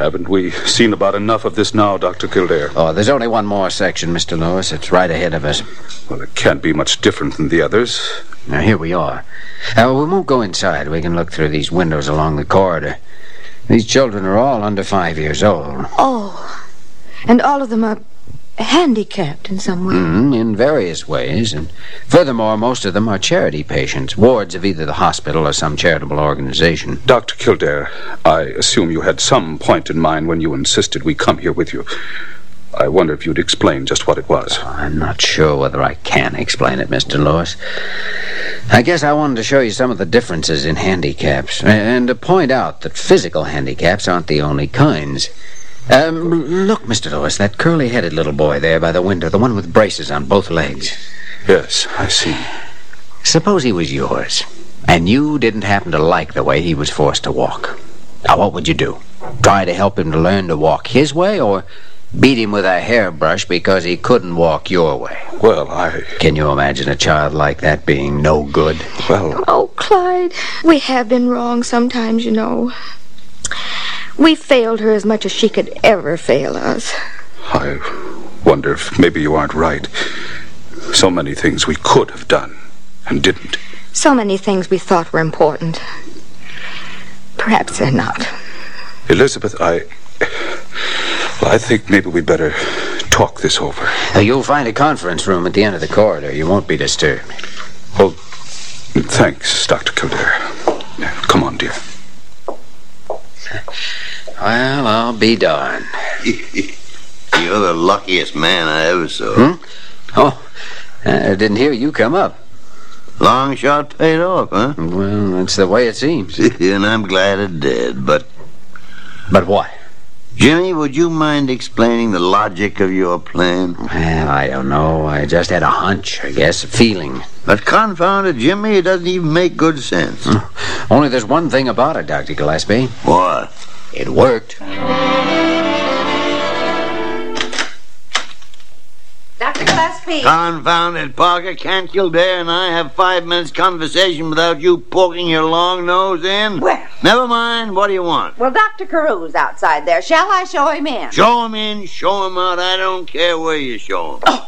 Haven't we seen about enough of this now, Dr. Kildare? Oh, there's only one more section, Mr. Lewis. It's right ahead of us. Well, it can't be much different than the others. Now, here we are. We won't go inside. We can look through these windows along the corridor. These children are all under 5 years old. Oh, and all of them are handicapped in some way. In various ways. And furthermore, most of them are charity patients, wards of either the hospital or some charitable organization. Dr. Kildare, I assume you had some point in mind when you insisted we come here with you. I wonder if you'd explain just what it was. I'm not sure whether I can explain it, Mr. Lewis. I guess I wanted to show you some of the differences in handicaps, and to point out that physical handicaps aren't the only kinds. Look, Mr. Lewis, that curly-headed little boy there by the window, the one with braces on both legs. Yes, I see. Suppose he was yours, and you didn't happen to like the way he was forced to walk. Now, what would you do? Try to help him to learn to walk his way, or beat him with a hairbrush because he couldn't walk your way? Well, Can you imagine a child like that being no good? Well... Oh, Clyde, we have been wrong sometimes, you know. We failed her as much as she could ever fail us. I wonder if maybe you aren't right. So many things we could have done and didn't. So many things we thought were important. Perhaps they're not. Elizabeth, I think maybe we'd better talk this over. You'll find a conference room at the end of the corridor. You won't be disturbed. Well, thanks, Dr. Kildare. Come on, dear. Well, I'll be darned. You're the luckiest man I ever saw. Oh, I didn't hear you come up. Long shot paid off, huh? Well, that's the way it seems. And I'm glad it did, but... But what? Jimmy, would you mind explaining the logic of your plan? Well, I don't know. I just had a hunch, I guess, a feeling. But confound it, Jimmy, it doesn't even make good sense. Only there's one thing about it, Dr. Gillespie. What? It worked. Dr. Gillespie! Confound it, Parker. Can't Kildare and I have 5 minutes conversation without you poking your long nose in? Well... Never mind. What do you want? Well, Dr. Carew's outside there. Shall I show him in? Show him in, show him out. I don't care where you show him. Oh.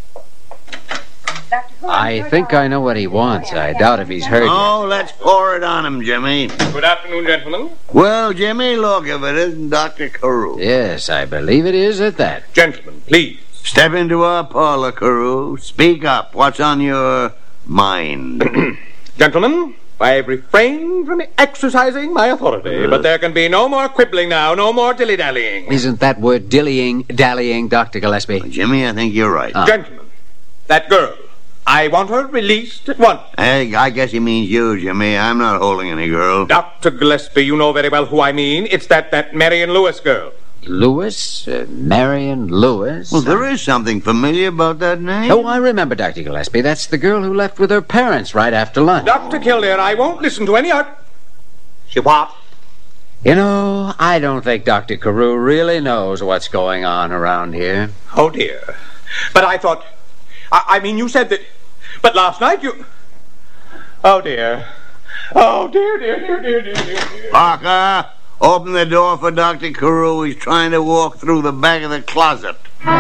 I think I know what he wants. I doubt if he's heard you. Oh, let's pour it on him, Jimmy. Good afternoon, gentlemen. Well, Jimmy, look, if it isn't Dr. Carew. Yes, I believe it is at that. Gentlemen, please. Step into our parlor, Carew. Speak up. What's on your mind? Gentlemen, I've refrained from exercising my authority, but there can be no more quibbling now, no more dilly-dallying. Isn't that word dallying, Dr. Gillespie? Jimmy, I think you're right. Gentlemen, that girl, I want her released at once. Hey, I guess he means you, Jimmy. I'm not holding any girl. Dr. Gillespie, you know very well who I mean. It's that Marion Lewis girl. Lewis? Marion Lewis? Well, there is something familiar about that name. Oh, I remember, Dr. Gillespie. That's the girl who left with her parents right after lunch. Dr. Kildare, I won't listen to any She what? You know, I don't think Dr. Carew really knows what's going on around here. Oh, dear. But I thought... I mean, you said that... But last night you... Oh, dear. Oh, dear. Parker, open the door for Dr. Carew. He's trying to walk through the back of the closet.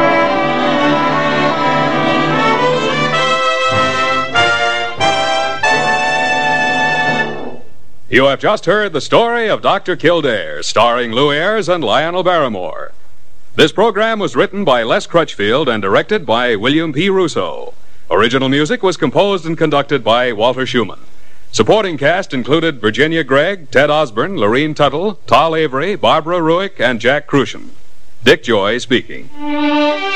You have just heard the story of Dr. Kildare, starring Lou Ayres and Lionel Barrymore. This program was written by Les Crutchfield and directed by William P. Russo. Original music was composed and conducted by Walter Schumann. Supporting cast included Virginia Gregg, Ted Osborne, Lorene Tuttle, Tal Avery, Barbara Ruick, and Jack Crucian. Dick Joy speaking.